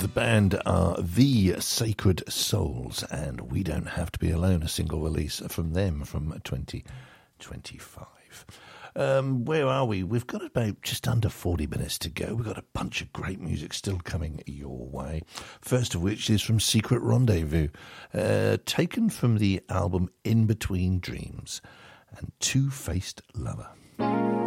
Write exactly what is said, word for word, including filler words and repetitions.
The band are The Sacred Souls, and We Don't Have to Be Alone, a single release from them from twenty twenty-five. Um, where are we? We've got about just under forty minutes to go. We've got a bunch of great music still coming your way. First of which is from Secret Rendezvous, uh, taken from the album In Between Dreams and Two-Faced Lover.